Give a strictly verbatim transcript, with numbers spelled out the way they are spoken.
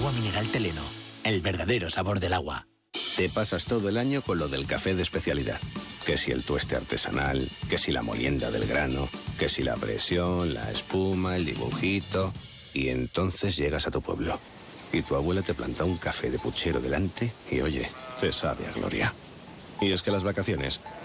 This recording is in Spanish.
Agua mineral Teleno, el verdadero sabor del agua. Te pasas todo el año con lo del café de especialidad. Que si el tueste artesanal, que si la molienda del grano, que si la presión, la espuma, el dibujito. Y entonces llegas a tu pueblo. Y tu abuela te planta un café de puchero delante y oye, te sabe a gloria. Y es que las vacaciones